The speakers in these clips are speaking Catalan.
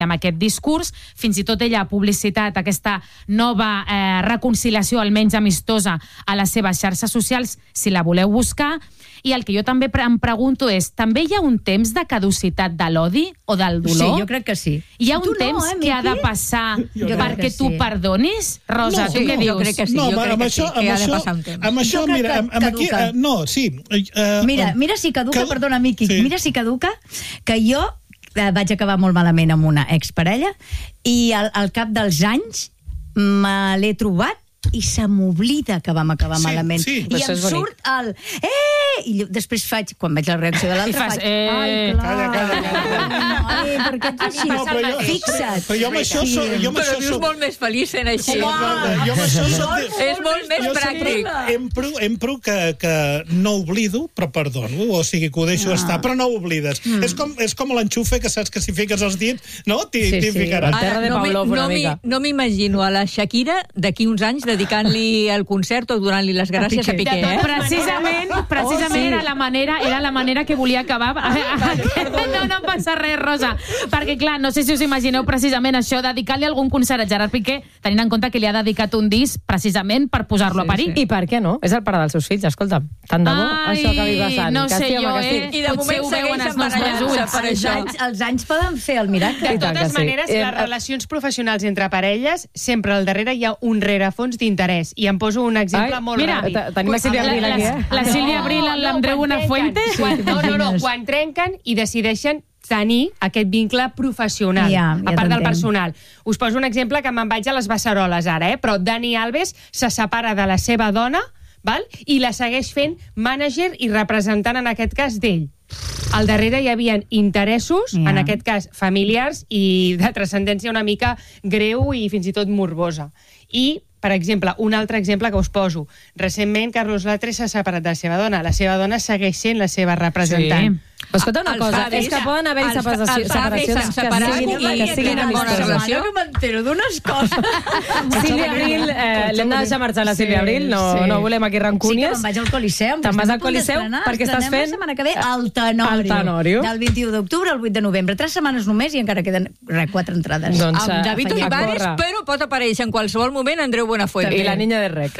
amb aquest discurs. Fins i tot ella ha publicitat aquesta nova reconciliació, almenys amistosa, a les seves xarxes socials, si la voleu buscar. I el que jo també em pregunto és, també hi ha un temps de caducitat de l'odi o del dolor? Sí, jo crec que sí. Hi ha un temps que ha de passar perquè tu perdonis? Rosa, tu què dius? Jo crec que sí, jo crec que ha de passar un temps. Amb això, mira, aquí... No, sí. Mira si caduca, perdona, Miqui, mira si caduca, que jo vaig acabar molt malament amb una exparella i al cap dels anys me l'he trobat i se m'oblida que vam acabar malament. I em surt el... I després faig, quan veig la reacció de l'altre, faig... Ai, per què ets així? Fixa't. Però jo amb això... Però vius molt més feliç sent així. És molt més pràctic. Empro que no oblido, però perdono. O sigui, que ho deixo estar, però no ho oblides. És com l'enxufe, que saps que si fiques els dits, no? T'hi ficaràs. No m'imagino a la Shakira d'aquí uns anys dedicant-li el concert o donant-li les gràcies a Piqué. Precisament era la manera que volia acabar. No passa res, Rosa. Perquè, clar, no sé si us imagineu precisament això, dedicar-li algun concert a Gerard Piqué, tenint en compte que li ha dedicat un disc precisament per posar-lo a parir. I per què no? És el pare dels seus fills, escolta. Tant de bo, això acabi passant. No sé jo, I de moment segueix embarallant-se per això. Els anys poden fer el miracle. De totes maneres, les relacions professionals entre parelles, sempre al darrere hi ha un rerefons d'interès. I em poso un exemple molt ràpid. Tenim la Sílvia Abril aquí, La Sílvia Abril amb l'Andreu Buenafuente? Quan trenquen i decideixen tenir aquest vincle professional, a part del personal. Us poso un exemple que me'n vaig a les Beceroles ara, però Dani Alves se separa de la seva dona, i la segueix fent mànager i representant, en aquest cas, d'ell. Al darrere hi havia interessos, en aquest cas familiars, i de transcendència una mica greu i fins i tot morbosa. I, per exemple, un altre exemple que us poso. Recentment, Carlos Latre s'ha separat de la seva dona. La seva dona segueix sent la seva representant. Però escolta una cosa, és que poden haver-hi separacions que siguin amistoses. Jo que m'entero d'unes coses. Sílvia Abril, l'hem de deixar marxar la Sílvia Abril, no volem aquí rancúnies. Sí, que me'n vaig al Coliseum. Te'n vas al Coliseum perquè estàs fent... La setmana que ve al Tenorio. Del 21 d'octubre al 8 de novembre. 3 setmanes només i encara queden 4 entrades. Amb David Olivares, però pot aparèixer en qualsevol moment Andreu Buenafuente. I la niña de Rec.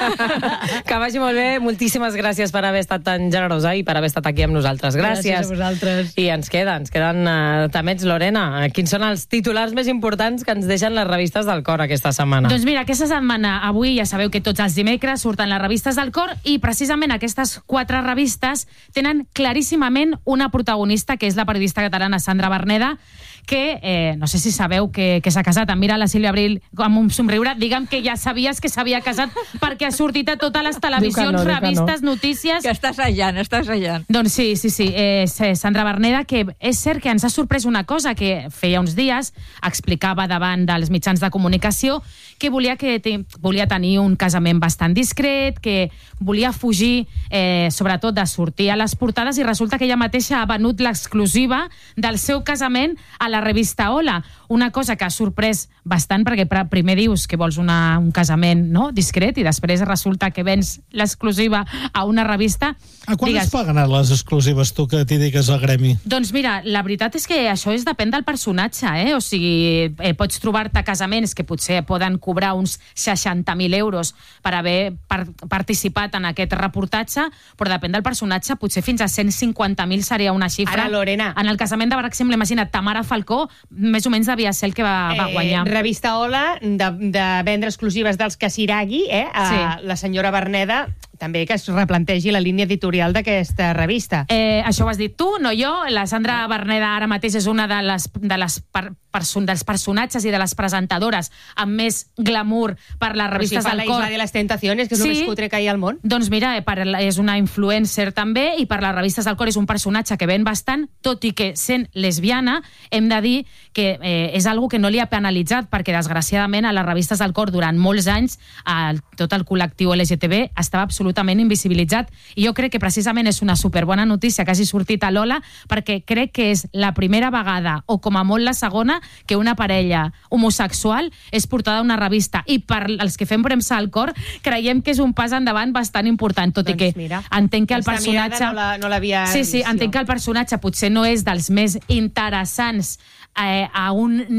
Que vagi molt bé. Moltíssimes gràcies per haver estat tan generosa i per haver estat aquí amb nosaltres. Gràcies a vosaltres. I ens queden tamets, Lorena. Quins són els titulars més importants que ens deixen les revistes del Cor aquesta setmana? Doncs mira, aquesta setmana, avui ja sabeu que tots els dimecres surten les revistes del Cor i precisament aquestes 4 revistes tenen claríssimament una protagonista, que és la periodista catalana Sandra Berneda, que no sé si sabeu que s'ha casat. Em mira la Sílvia Abril amb un somriure. Digue'm que ja sabies que s'havia casat perquè ha sortit a totes les televisions, revistes, notícies... Que està assajant. Doncs sí. Sandra Berneda, que és cert que ens ha sorprès una cosa, que feia uns dies explicava davant dels mitjans de comunicació que volia tenir un casament bastant discret, que volia fugir sobretot de sortir a les portades, i resulta que ella mateixa ha venut l'exclusiva del seu casament a la revista Hola. Una cosa que ha sorprès bastant, perquè primer dius que vols un casament discret i després resulta que vens l'exclusiva a una revista. A quan es paguen les exclusives, tu, que t'hi digues al gremi? Doncs mira, la veritat és que això depèn del personatge, O sigui, pots trobar-te casaments que potser poden cobrar uns 60.000 euros per haver participat en aquest reportatge, però depèn del personatge, potser fins a 150.000 seria una xifra. Ara, Lorena. En el casament de, per exemple, imagina't, Tamara Falcó, més o menys devia ser el que va guanyar. Revista Hola, de vendre exclusives dels Casiraghi, la senyora Berneda, també que es replantegi la línia editorial d'aquesta revista. Això ho has dit tu, no jo. La Sandra Berneda ara mateix és una dels personatges i de les presentadores amb més glamour per les revistes del Cor. La Isla de les Tentaciones, que és el més cutre que hi ha al món. Doncs mira, és una influencer també, i per les revistes del Cor és un personatge que ven bastant, tot i que sent lesbiana, hem de dir que és algo que no li ha penalitzat, perquè desgraciadament a les revistes del Cor durant molts anys tot el col·lectiu LGTB estava absolutament invisibilitzat, i jo crec que precisament és una superbona notícia que hagi sortit a l'Hola, perquè crec que és la primera vegada, o com a molt la segona, que una parella homosexual és portada a una revista, i per als que fem premsa al Cor creiem que és un pas endavant bastant important, tot i que entenc que el personatge... No l'havia vist. Sí, entenc que el personatge potser no és dels més interessants a un